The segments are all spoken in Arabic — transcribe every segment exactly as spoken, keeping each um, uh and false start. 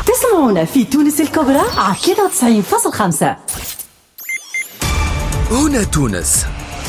تسمعونا في تونس الكبرى على ثلاثة وتسعين فاصلة خمسة. هنا تونس.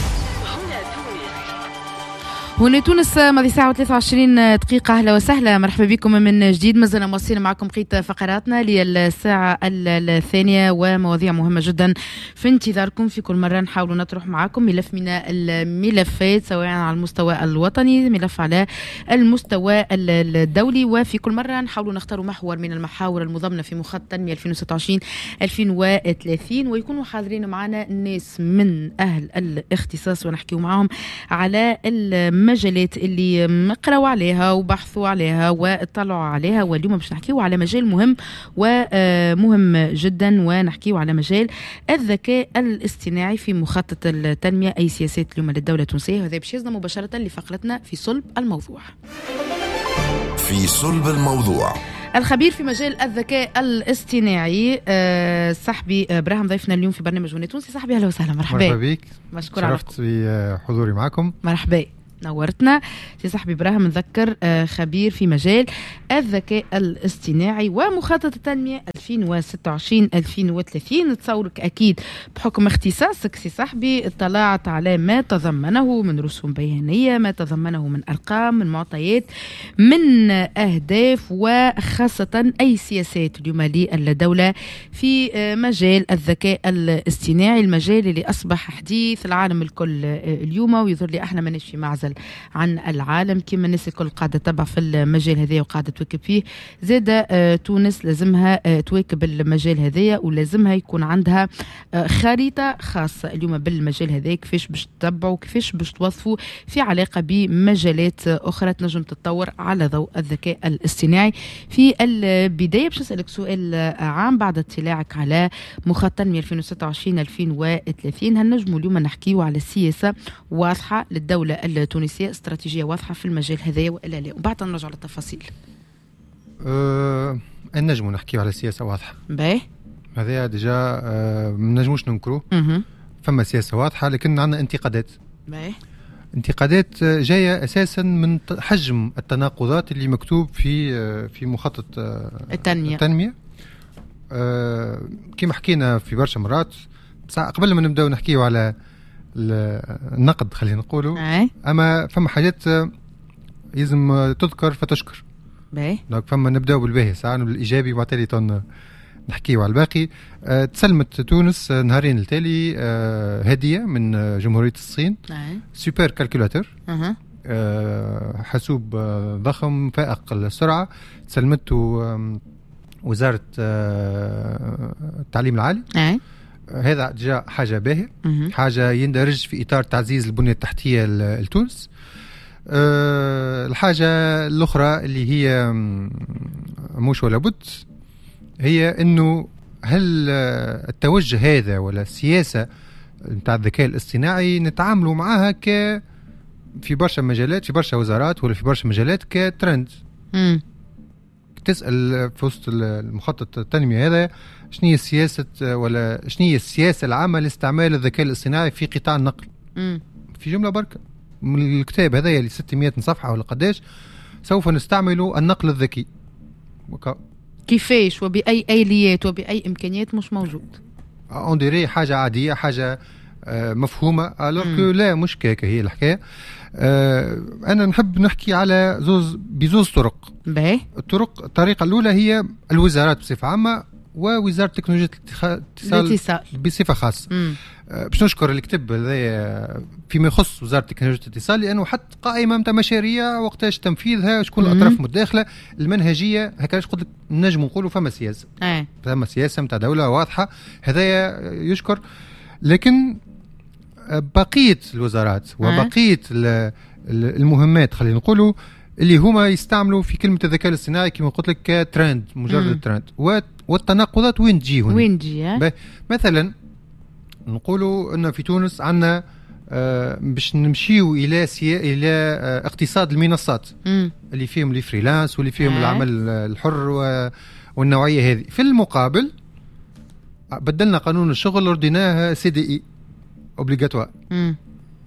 هنا تونس ماضي ساعة وثلاثة وعشرين دقيقة. أهلا وسهلا، مرحبا بكم من جديد. مازلنا مواصلين معكم بقية فقراتنا للساعة الثانية ومواضيع مهمة جدا في انتظاركم. في كل مرة نحاول نطرح معكم ملف من الملفات، سواء على المستوى الوطني، ملف على المستوى الدولي، وفي كل مرة نحاول نختار محور من المحاور المضمنة في مخطط تنمية ألفين وستة وعشرين ألفين وثلاثين، ويكونوا حاضرين معنا ناس من أهل الاختصاص ونحكيو معهم على المجالات اللي قرأوا عليها وبحثوا عليها واطلعوا عليها. واليوم باش نحكيو على مجال مهم ومهم جدا، ونحكيو على مجال الذكاء الاصطناعي في مخطط التنمية، أي سياسات اليوم للدولة التونسية. وهذا باش يصدم مباشرة لفقرتنا في صلب الموضوع. في صلب الموضوع الخبير في مجال الذكاء الاصطناعي أه صاحبي براهم ضيفنا اليوم في برنامج هنا تونسي. صاحبي اهلا وسهلا، مرحبا. مرحبا بك، مشكور، شرفت بحضوري معكم. مرحبا، نورتنا. سي صاحبي براهم نذكر خبير في مجال الذكاء الاصطناعي ومخطط التنمية ألفين وستة وعشرين ألفين وثلاثين. نتصورك أكيد بحكم اختصاصك سي صاحبي اطلعت على ما تضمنه من رسوم بيانية، ما تضمنه من أرقام، من معطيات، من أهداف، وخاصة أي سياسات اليوم للدولة في مجال الذكاء الاصطناعي، المجال اللي أصبح حديث العالم الكل اليوم، ويظهر لي احنا ماناش في معزل عن العالم، كما الناس الكل قاعدة تتبع في المجال هذا وقاعدة تواكب فيه. زادة آه تونس لازمها آه تواكب المجال هذايا، ولازمها يكون عندها آه خريطة خاصة اليوم بالمجال هذا، كيفاش باش تتبعوا، كيفاش باش توظفوا في علاقة بمجالات آه أخرى تنجم تتطور على ضوء الذكاء الاصطناعي. في البداية باش نسألك سؤال آه عام بعد اطلاعك على مخطط تنمية ألفين وستة وعشرين ألفين وثلاثين. هل نجموا اليوم نحكيو على سياسة واضحة للدولة التونسية، استراتيجية واضحة في المجال هذا وإلا لا؟ وبعد نرجع للتفاصيل. أه نجموا نحكيو على سياسة واضحة. باهي، هذا ديجا أه ما نجموش ننكروه. فما سياسة واضحة، لكن عندنا انتقادات. باهي، انتقادات جاية أساسا من حجم التناقضات اللي مكتوب في في مخطط التنمية, التنمية. أه كما حكينا في برشا مرات، قبل ما نبدأ نحكيو على النقد خلينا نقوله، اما فما حاجات لازم تذكر فتشكر. باهي، دونك فما نبداو بالباهي ساعه بالايجابي وبعد تالي نحكيو على الباقي. أه تسلمت تونس نهارين التالي أه هديه من جمهوريه الصين، أه. سوبر كالكولاتور، أه. أه حاسوب ضخم فائق السرعه، تسلمته أه وزاره أه التعليم العالي. أه. هذا جاء حاجة باهية، حاجة يندرج في إطار تعزيز البنية التحتية لتونس. أه الحاجة الأخرى اللي هي مش ولا بد، هي أنه هل التوجه هذا ولا السياسة متاع الذكاء الاصطناعي نتعاملوا معها ك في برشا مجالات، في برشا وزارات ولا في برشا مجالات كترند. مم. تسأل في وسط المخطط التنمية هذا شنو هي السياسة ولا شنو هي السياسة العامة لاستعمال الذكاء الاصطناعي في قطاع النقل. مم. في جملة بركة من الكتاب هذا اللي ستمائة صفحة ولا قداش، سوف نستعمل النقل الذكي. وكا. كيفاش وبأي آليات وبأي إمكانيات مش موجود. أنديري حاجة عادية، حاجة آه مفهومة، ألوغ كو لا مش كيكا هي الحكاية. آه أنا نحب نحكي على زوز بزوز طرق. باهي. الطرق الطريقة الأولى هي الوزارات بصفة عامة، ووزارة تكنولوجيا الاتصال بصفة خاصة. آه باش نشكر الكتاب هذا فيما يخص وزارة تكنولوجيا الاتصال، لأنه حط قائمة متاع مشاريع وقتاش تنفيذها، شكون الأطراف متداخلة، المنهجية هكذا. قلت نجم نقولوا فما سياسة، أه. فما سياسة متاع دولة واضحة، هذا يشكر. لكن بقية الوزارات وبقية أه. المهمات خلينا نقولوا اللي هما يستعملوا في كلمة الذكاء الاصطناعي كما قلت لك كترند، مجرد ترند. والتناقضات وين تجي هنا؟ وين تجي؟ مثلا نقولوا أن في تونس عندنا آه باش نمشيو إلى سيا... إلى آه اقتصاد المنصات، مم. اللي فيهم الفريلانس واللي فيهم آه. العمل الحر و... والنوعية هذه. في المقابل بدلنا قانون الشغل، رديناه سي دي اي اوبليغاتوار.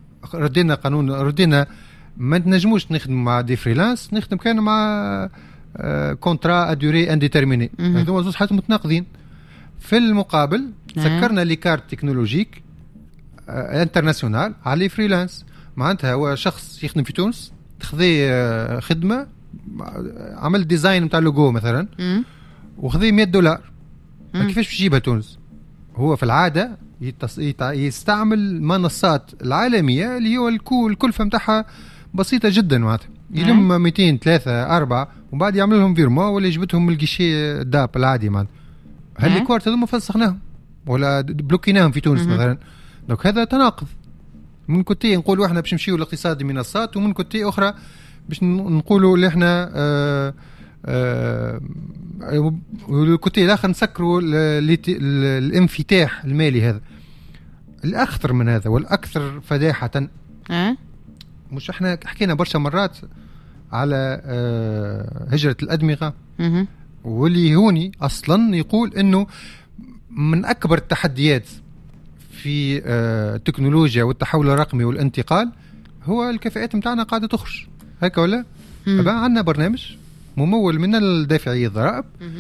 ردينا قانون، ردينا ما نجموش نخدم مع دي فريلانس، نخدم كان مع كونترا ادوري انديترميني، هذوما زوج حاجات متناقضين. في المقابل سكرنا لي كارت تكنولوجيك انترناسيونال على فريلانس، معناتها هو شخص يخدم في تونس تخذي خدمه، عمل ديزاين نتاع لوجو مثلا وخذي مية دولار، كيفاش باش يجيبها تونس؟ هو في العاده يستعمل منصات العالميه اللي هو الكلفه نتاعها بسيطه جدا، معناتها يلم مئتين ثلاثة أربعة وبعد يعمل لهم فيرمون ولا يجبتهم من الجيشي داب العادي. معناتها هل الكوارت هذوما فسخناهم ولا بلوكيناهم في تونس مثلا؟ دونك هذا تناقض. من كنتي نقولوا احنا باش نمشيو لاقتصاد المنصات، ومن كنتي اخرى باش نقولوا اللي احنا آه آه والكنتي الاخر نسكروا الانفتاح المالي. هذا الاخطر من هذا والاكثر فداحه. أه؟ مش احنا حكينا برشا مرات على آه هجرة الأدمغة، واللي هوني أصلا يقول إنه من أكبر التحديات في آه التكنولوجيا والتحول الرقمي والانتقال هو الكفاءات متاعنا قاعدة تخرج هكا ولا؟ بقى عندنا برنامج ممول من الدافعية الضرائب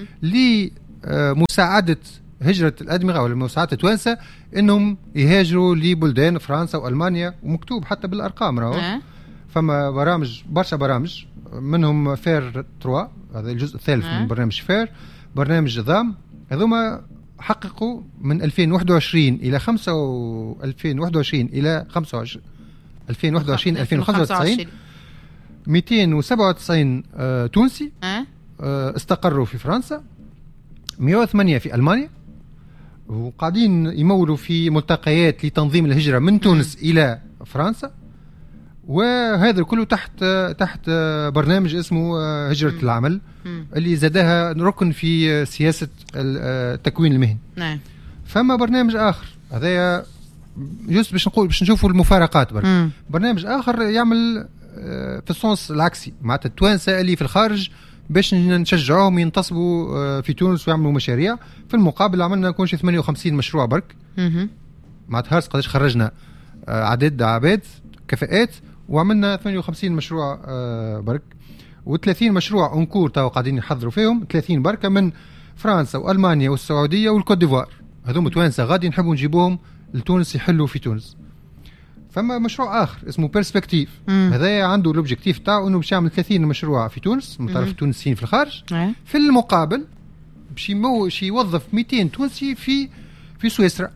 لمساعدة هجرة الأدمغة أو مساعدة التوانسة إنهم يهاجروا لبلدان فرنسا وألمانيا، ومكتوب حتى بالأرقام راهو. أه؟ فما برامج برشا برامج منهم فير ثلاثة، هذا الجزء الثالث أه؟ من برنامج فير، برنامج ضام، هذوما حققوا من ألفين وواحد وعشرين إلى خمسة و... ألفين وواحد وعشرين إلى خمسة وعشرين ألفين وواحد وعشرين ألفين وخمسة وتسعين مئتين وسبعة وتسعين آه تونسي أه؟ آه استقروا في فرنسا، مئة وثمانية في ألمانيا، وقاعدين يمولوا في ملتقيات لتنظيم الهجرة من تونس م. إلى فرنسا، وهذا كله تحت تحت برنامج اسمه هجرة م. العمل م. اللي زادها ركن في سياسة التكوين المهني. نعم. فما برنامج آخر هذا جست باش نقول باش نشوفوا المفارقات برك. برنامج آخر يعمل في الصنص العكسي، معناتها التوانسة اللي في الخارج باش نشجعوهم ينتصبوا في تونس ويعملوا مشاريع. في المقابل عملنا كونش ثمانية وخمسين مشروع برك، معناتها هارس قداش خرجنا عدد عباد كفاءات، وعملنا ثمانية وخمسين مشروع برك، و30 مشروع انكور تاو قاعدين يحضروا فيهم، ثلاثين بركة من فرنسا وألمانيا والسعودية والكوت ديفوار. هذوم توانسة غادي نحبوا نجيبوهم لتونس يحلوا في تونس. فما مشروع آخر اسمه بيرسبكتيف، هذا عنده الأوبجيكتيف تاعه إنه باش يعمل ثلاثين مشروع في تونس من طرف التونسيين في الخارج. مم. في المقابل باش يوظف مئتين تونسي في في سويسرا.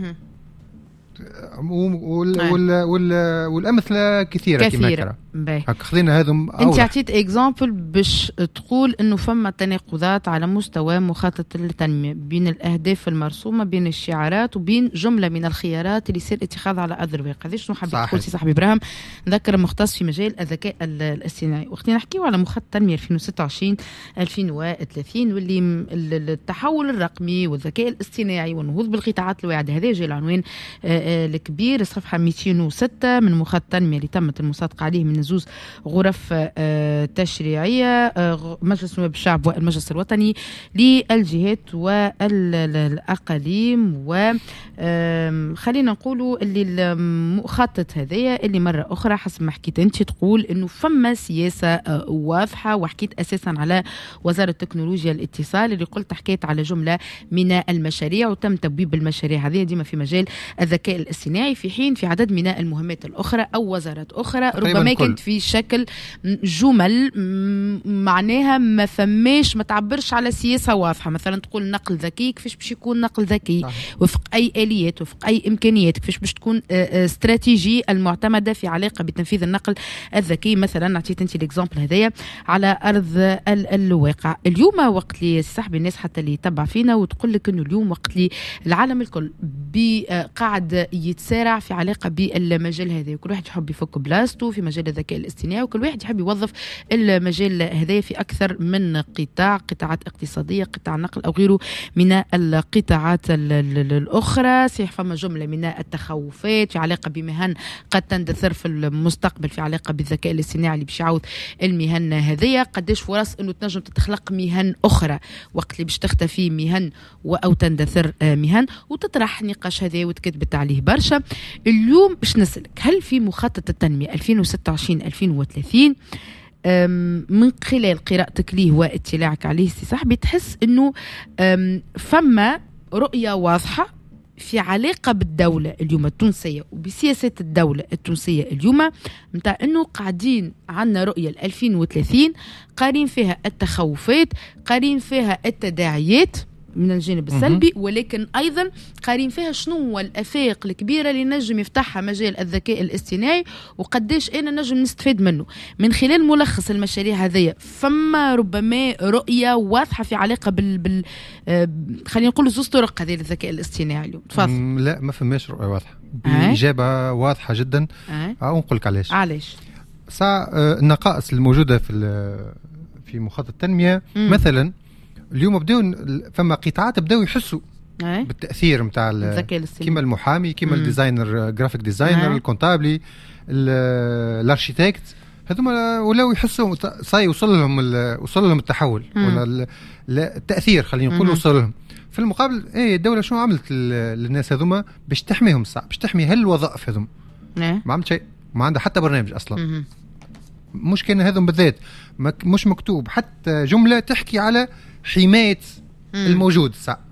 وال وال وال والامثله كثيره كثيره. هكا خذينا هذم. انت عطيت اكزامبل باش تقول انه فما تناقضات على مستوى مخطط التنميه بين الاهداف المرسومه، بين الشعارات، وبين جمله من الخيارات اللي يصير اتخاذها على ارض الواقع. هذا شنو حبيت تقول سي صاحبي ابراهيم؟ نذكر مختص في مجال الذكاء الاصطناعي، وقتنا نحكيو على مخطط التنميه ألفين وستة وعشرين ألفين وثلاثين، واللي التحول الرقمي والذكاء الاصطناعي والنهوض بالقطاعات الواعده. هذا جاي العنوان الكبير، الصفحه مئتين وستة من مخطط التنميه اللي تمت المصادقه عليه من زوز غرف تشريعيه، مجلس نواب الشعب والمجلس الوطني للجهات والاقاليم. وخلينا نقولوا اللي المخطط هذايا اللي مره اخرى حسب ما حكيت انت تقول انه فما سياسه واضحه، وحكيت اساسا على وزاره التكنولوجيا الاتصال اللي قلت حكيت على جمله من المشاريع وتم تبويب المشاريع هذه ديما في مجال الذكاء الاصطناعي، في حين في عدد من المهمات الاخرى او وزارات اخرى ربما كنت في شكل جمل معناها ما فماش ما تعبرش على سياسه واضحه. مثلا تقول نقل ذكي، كيفاش باش يكون نقل ذكي وفق اي اليات وفق اي امكانيات، كيفاش باش تكون استراتيجيه المعتمده في علاقه بتنفيذ النقل الذكي. مثلا عطيت انت الاكزامبل هذايا على ارض الواقع. اليوم وقت لي صاحبي الناس حتى اللي يتبع فينا وتقول لك انه اليوم وقت لي العالم الكل قاعد يتسارع في علاقه بالمجال هذا، وكل واحد يحب يفك بلاصته في مجال الذكاء الاصطناعي، وكل واحد يحب يوظف المجال هذا في اكثر من قطاع، قطاعات اقتصاديه، قطاع نقل او غيره من القطاعات الاخرى. صحيح فما جمله من التخوفات في علاقه بمهن قد تندثر في المستقبل في علاقه بالذكاء الاصطناعي اللي باش يعوض المهن هذيا. قداش فرص انه تنجم تتخلق مهن اخرى وقت اللي باش تختفي مهن او تندثر مهن، وتطرح نقاش هذا وتكتبت عليه برشا. اليوم باش نسألك، هل في مخطط التنميه ألفين وستة وعشرين ألفين وثلاثين من خلال قراءتك ليه واطلاعك عليه سي صاحبي تحس انه فما رؤية واضحة في علاقة بالدولة اليوم التونسية وبسياسة الدولة التونسية اليوم متاع انه قاعدين عنا رؤية ل ألفين وثلاثين قارين فيها التخوفات، قارين فيها التداعيات من الجانب السلبي، ولكن ايضا قارين فيها شنو هو الافاق الكبيره اللي نجم يفتحها مجال الذكاء الاصطناعي وقداش انا نجم نستفيد منه. من خلال ملخص المشاريع هذه فما ربما رؤيه واضحه في علاقه بال, بال... آه... خلينا نقول زوز طرق هذه الذكاء الاصطناعي اليوم. تفضل. لا ما فماش رؤيه واضحه، اجابه واضحه جدا. أه؟ او نقول لك علاش علاش ساعه النقائص الموجوده في في مخطط التنميه م. مثلا اليوم بداو فما قطاعات بداو يحسوا أه؟ بالتاثير نتاع كيما المحامي، كيما الديزاينر، جرافيك ديزاينر، أه؟ الكونتابلي، الاركيتكت، هذوما ولاو يحسوا صاي وصل لهم وصل لهم التحول ولا التاثير خلينا نقول وصل لهم. في المقابل ايه الدوله شنو عملت للناس هذوما باش تحميهم صعب باش تحمي هالوظائف هذوما؟ أه؟ ما عملت شيء، ما عندها حتى برنامج اصلا. مم. مش كان هذم بالذات مش مكتوب حتى جمله تحكي على حمايه الموجود.